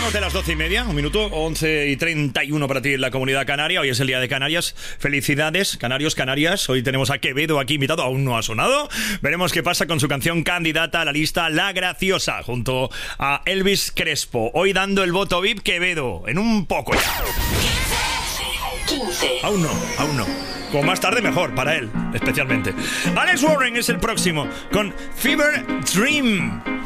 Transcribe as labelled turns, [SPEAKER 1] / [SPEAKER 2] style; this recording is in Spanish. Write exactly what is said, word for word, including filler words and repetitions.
[SPEAKER 1] Pasamos de las doce y media, un minuto, once y treinta y uno para ti en la Comunidad Canaria. Hoy es el Día de Canarias. Felicidades, canarios, canarias. Hoy tenemos a Quevedo aquí invitado, aún no ha sonado. Veremos qué pasa con su canción candidata a la lista La Graciosa, junto a Elvis Crespo. Hoy dando el voto V I P Quevedo, en un poco ya.
[SPEAKER 2] quince.
[SPEAKER 1] Aún no, aún no. Como más tarde mejor, para él, especialmente. Alex Warren es el próximo, con Fever Dream.